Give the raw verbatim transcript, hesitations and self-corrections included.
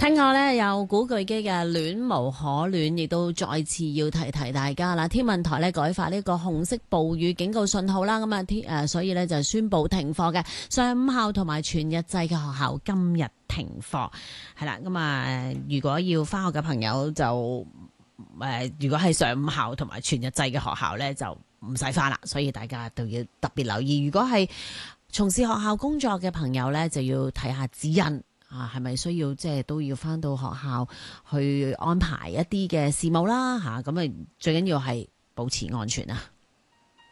聽過咧有古巨基嘅戀無可戀，亦都再次要提提大家啦。天文台咧改發呢個紅色暴雨警告信號啦，咁啊天誒，所以咧就宣布停課嘅上午校同埋全日制嘅學校今日停課係啦。咁啊，如果要翻學嘅朋友就誒、呃，如果係上午校同埋全日制嘅學校咧就唔使翻啦，所以大家都要特別留意。如果係從事學校工作嘅朋友咧，就要睇下指引。啊，係咪需要即係都要翻到學校去安排一啲嘅事務啦？嚇，咁啊最緊要係保持安全啊！